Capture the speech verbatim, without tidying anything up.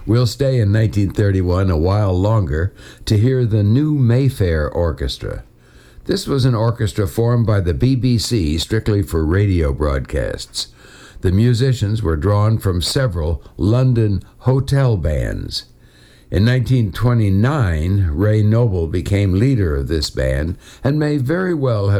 We'll stay in nineteen thirty-one a while longer to hear the New Mayfair Orchestra. This was an orchestra formed by the B B C strictly for radio broadcasts. The musicians were drawn from several London hotel bands. In nineteen twenty-nine, Ray Noble became leader of this band and may very well have